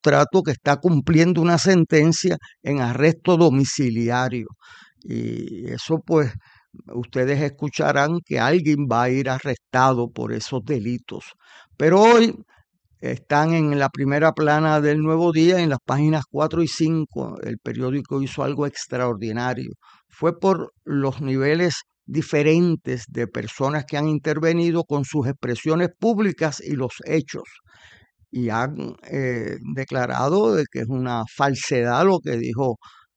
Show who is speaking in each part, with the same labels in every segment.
Speaker 1: sustrato que está cumpliendo una sentencia en arresto domiciliario. Y eso pues ustedes escucharán que alguien va a ir arrestado por esos delitos. Pero hoy están en la primera plana del Nuevo Día, en las páginas 4 y 5. El periódico hizo algo extraordinario. Fue por los niveles diferentes de personas que han intervenido con sus expresiones públicas y los hechos. Y han declarado de que es una falsedad lo que dijo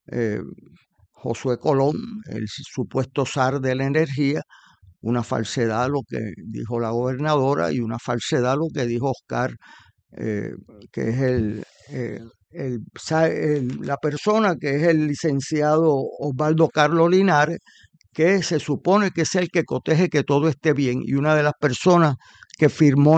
Speaker 1: Josué Colón, el supuesto zar de la energía, una falsedad lo que dijo la gobernadora y una falsedad lo que dijo Oscar, que es la persona que es el licenciado Osvaldo Carlos Linares, que se supone que es el que coteje que todo esté bien, y una de las personas que firmó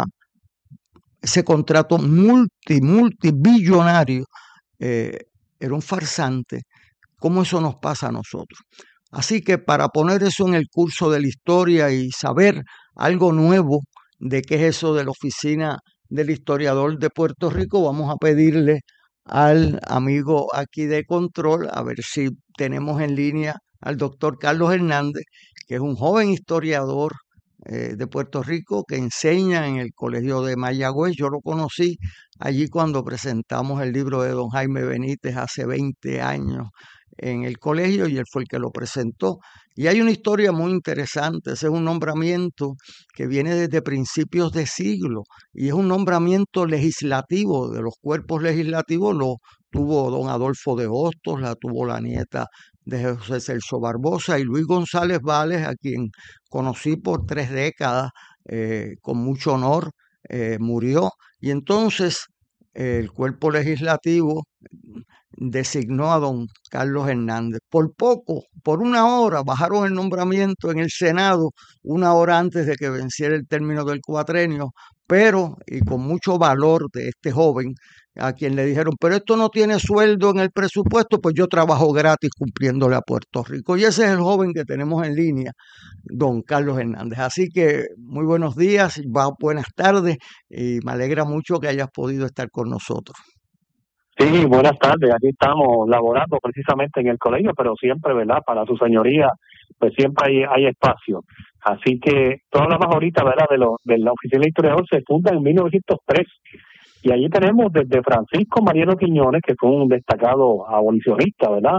Speaker 1: ese contrato multibillonario era un farsante. ¿Cómo eso nos pasa a nosotros? Así que para poner eso en el curso de la historia y saber algo nuevo de qué es eso de la Oficina del Historiador de Puerto Rico, vamos a pedirle al amigo aquí de control a ver si tenemos en línea al doctor Carlos Hernández, que es un joven historiador de Puerto Rico que enseña en el Colegio de Mayagüez. Yo lo conocí allí cuando presentamos el libro de don Jaime Benítez hace 20 años en el colegio, y él fue el que lo presentó. Y hay una historia muy interesante. Ese es un nombramiento que viene desde principios de siglo y es un nombramiento legislativo. De los cuerpos legislativos lo tuvo don Adolfo de Hostos, la tuvo la nieta de José Celso Barbosa, y Luis González Vales, a quien conocí por 3 décadas con mucho honor, murió. Y entonces el cuerpo legislativo designó a don Carlos Hernández. Por poco, por 1 hora, bajaron el nombramiento en el Senado 1 hora antes de que venciera el término del cuatrenio, pero, y con mucho valor de este joven, a quien le dijeron, pero esto no tiene sueldo en el presupuesto, pues yo trabajo gratis cumpliéndole a Puerto Rico. Y ese es el joven que tenemos en línea, don Carlos Hernández. Así que muy buenos días, buenas tardes, y me alegra mucho que hayas podido estar con nosotros.
Speaker 2: Sí, buenas tardes. Aquí estamos laborando precisamente en el colegio, pero siempre, ¿verdad? Para su señoría, pues siempre hay espacio. Así que tú hablabas ahorita, ¿verdad? De la Oficina de Historiador. Se funda en 1903 y allí tenemos desde Francisco Mariano Quiñones, que fue un destacado abolicionista, ¿verdad?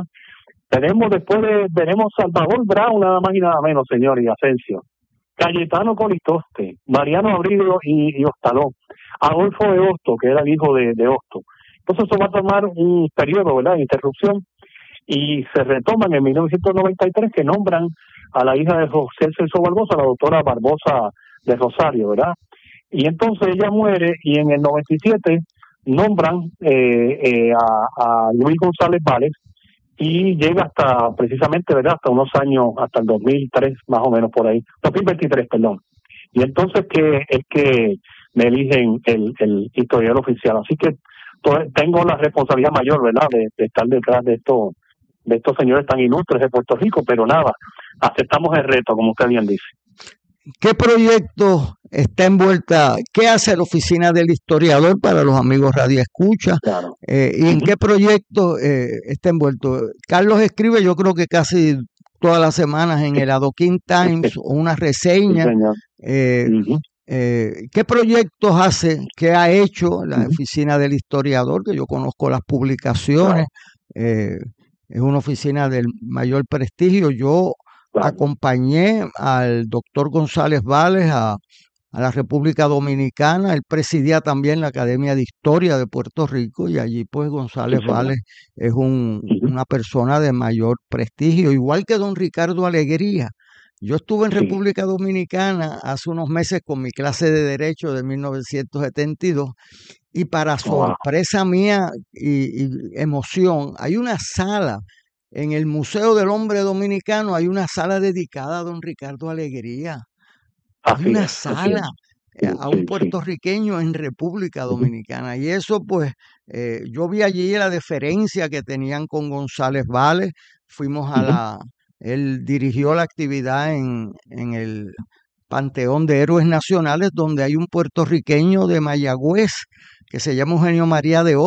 Speaker 2: Tenemos Salvador Brown, nada más y nada menos, señor, y Asensio. Cayetano Colitoste, Mariano Abreu y Hostaló, Adolfo de Hostos, que era el hijo de Hostos. Entonces eso va a tomar un periodo, ¿verdad?, de interrupción, y se retoman en 1993, que nombran a la hija de José Celso Barbosa, la doctora Barbosa de Rosario, ¿verdad? Y entonces ella muere, y en el 97 nombran a Luis González Vales, y llega hasta precisamente, ¿verdad?, hasta unos años, hasta el 2003, más o menos por ahí, 2023, perdón. Y entonces que es que me eligen el historiador oficial. Así que tengo la responsabilidad mayor, ¿verdad?, de estar detrás de estos señores tan ilustres de Puerto Rico, pero nada, aceptamos el reto, como usted bien dice.
Speaker 1: ¿Qué proyecto está envuelta? ¿Qué hace la Oficina del Historiador para los amigos Radio Escucha?
Speaker 2: Claro.
Speaker 1: ¿Y en qué proyecto está envuelto? Carlos escribe, yo creo que casi todas las semanas en el Adoquin Times una reseña.
Speaker 2: Sí,
Speaker 1: ¿Qué proyectos hace, qué ha hecho la Oficina del Historiador? Que yo conozco las publicaciones, es una oficina del mayor prestigio. Yo acompañé al doctor González Vales a la República Dominicana. Él presidía también la Academia de Historia de Puerto Rico, y allí pues González Vales es una persona de mayor prestigio, igual que don Ricardo Alegría. Yo estuve en República Dominicana hace unos meses con mi clase de Derecho de 1972, y para sorpresa mía y emoción, hay una sala en el Museo del Hombre Dominicano, hay una sala dedicada a don Ricardo Alegría. Hay una sala a un puertorriqueño en República Dominicana. Y eso pues, yo vi allí la deferencia que tenían con González Vales. Fuimos él dirigió la actividad en el Panteón de Héroes Nacionales, donde hay un puertorriqueño de Mayagüez que se llama Eugenio María de